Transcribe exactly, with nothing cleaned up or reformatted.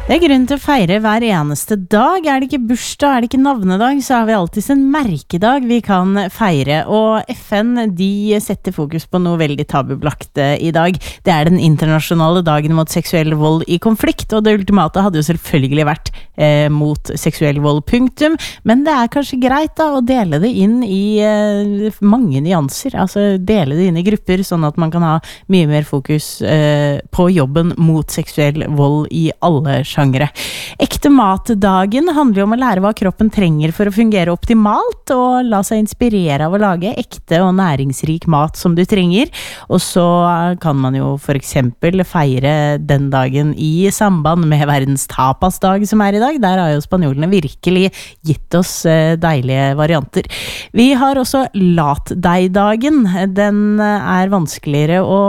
Det er grunn til å feire hver eneste dag. Er det ikke bursdag, er det ikke navnedag, så har vi alltid en merkedag vi kan feire. Og F N, de setter fokus på noe veldig tabubelagt i dag. Det er den internasjonale dagen mot seksuell vold i konflikt, og det ultimate hadde jo selvfølgelig vært eh, mot seksuell vold, punktum. Men det er kanskje greit da å dele det inn i eh, mange nyanser, altså dele det inn i grupper, sånn at man kan ha mye mer fokus eh, på jobben mot seksuell vold i alle sjangere. Ekte matdagen handler jo om å lære hva kroppen trenger for å fungere optimalt, og la seg inspirere av å lage ekte og næringsrik mat som du trenger. Og så kan man jo for eksempel feire den dagen i samband med verdens tapasdag som er i dag. Der har jo spanjolene virkelig gitt oss deilige varianter. Vi har også lat deg-dagen. Den er vanskeligere å